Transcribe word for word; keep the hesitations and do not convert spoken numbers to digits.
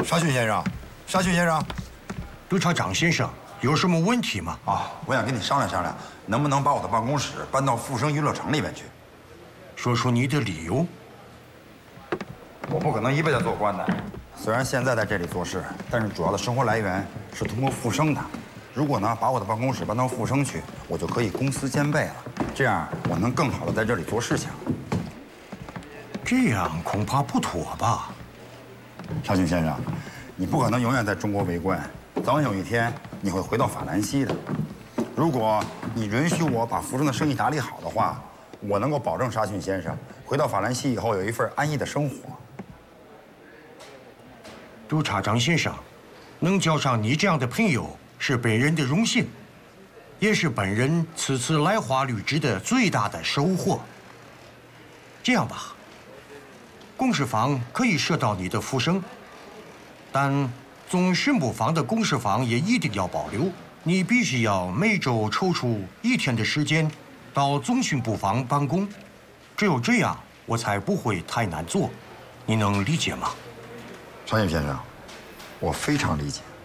沙逊先生，沙逊先生， 督察长先生，有什么问题吗？ 啊，我想跟你商量商量，能不能把我的办公室搬到富生娱乐城里面去？ 说说你的理由。 我不可能一辈子做官的，虽然现在在这里做事，但是主要的生活来源是通过富生的。如果呢，把我的办公室搬到富生去，我就可以公私兼备了，这样我能更好的在这里做事情。 这样恐怕不妥吧？ 沙逊先生，你不可能永远在中国为官，早晚有一天你会回到法兰西的。如果你允许我把福生的生意打理好的话，我能够保证沙逊先生回到法兰西以后有一份安逸的生活。 督察长先生，能交上你这样的朋友是本人的荣幸，也是本人此次来华履职的最大的收获。这样吧，公事房可以设到你的富生，但总巡捕房的公事房也一定要保留。你必须要每周抽出一天的时间到总巡捕房办公，只有这样我才不会太难做。你能理解吗？ 沙逊先生，我非常理解。